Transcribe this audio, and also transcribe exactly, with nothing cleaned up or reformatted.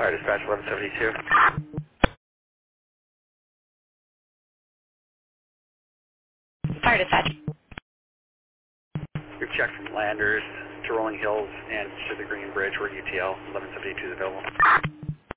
Fire Dispatch eleven seventy-two. Fire Dispatch. We've checked from Landers to Rolling Hills and to the Green Bridge where U T L eleven seventy-two is available.